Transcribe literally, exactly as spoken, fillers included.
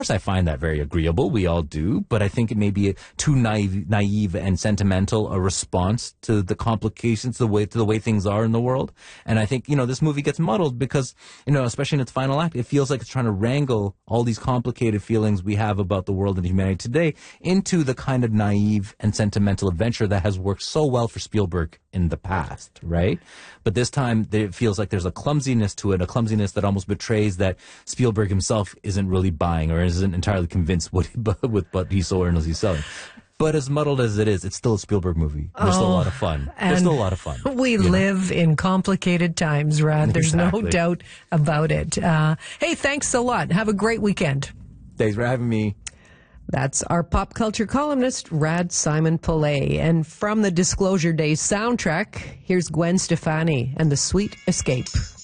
I find that very agreeable. We all do, but I think it may be too naive, naive and sentimental a response to the complications, the way to the way things are in the world. And I think, you know, this movie gets muddled because, you know, especially in its final act, it feels like it's trying to wrangle all these complicated feelings we have about the world and humanity today into the kind of naive and sentimental adventure that has worked so well for Spielberg in the past, right? But this time it feels like there's a clumsiness to it, a clumsiness that almost betrays that Spielberg himself isn't really buying or isn't entirely convinced what he, with what he so earnestly selling. But as muddled as it is, it's still a Spielberg movie. There's oh, still a lot of fun. There's still a lot of fun. We live know? in complicated times, Rad. There's exactly. no doubt about it. Uh, hey, thanks a lot. Have a great weekend. Thanks for having me. That's our pop culture columnist, Rad Simon Pillay. And from the Disclosure Day soundtrack, here's Gwen Stefani and The Sweet Escape.